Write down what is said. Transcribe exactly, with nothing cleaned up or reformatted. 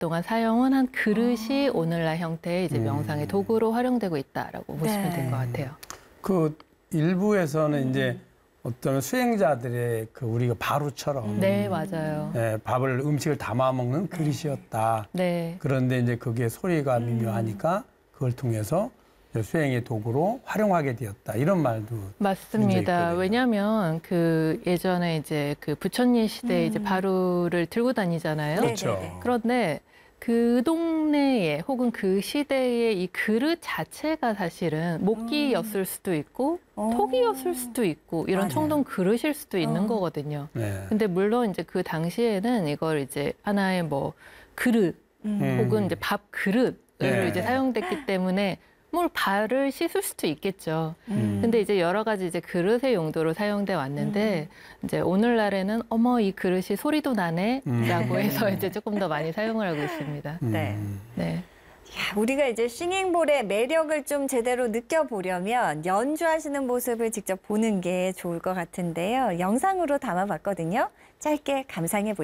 오랫동안 사용은 한 그릇이 아. 오늘날 형태의 이제 명상의 도구로 활용되고 있다라고 보시면 네. 될 것 같아요. 그 일부에서는 음. 이제 어떤 수행자들의 그 우리가 바루처럼 네, 맞아요. 예, 밥을 음식을 담아 먹는 그릇이었다. 네. 그런데 이제 그게 소리가 미묘하니까 그걸 통해서 이제 수행의 도구로 활용하게 되었다. 이런 말도 맞습니다. 있거든요. 왜냐하면 그 예전에 이제 그 부처님 시대에 음. 이제 바루를 들고 다니잖아요. 네, 그렇죠. 네, 네. 그런데 그 동네에 혹은 그 시대의 이 그릇 자체가 사실은 목기였을 수도 있고 어. 토기였을 수도 있고 이런 맞아요. 청동 그릇일 수도 있는 어. 거거든요. 네. 근데 물론 이제 그 당시에는 이걸 이제 하나의 뭐 그릇 음. 혹은 이제 밥 그릇으로 네. 이제 사용됐기 때문에 뭘 발을 씻을 수도 있겠죠. 음. 근데 이제 여러 가지 이제 그릇의 용도로 사용돼 왔는데 이제 오늘날에는 어머 이 그릇이 소리도 나네라고 음. 해서 이제 조금 더 많이 사용을 하고 있습니다. 네. 음. 네. 야, 우리가 이제 싱잉볼의 매력을 좀 제대로 느껴보려면 연주하시는 모습을 직접 보는 게 좋을 것 같은데요. 영상으로 담아봤거든요. 짧게 감상해 보시죠.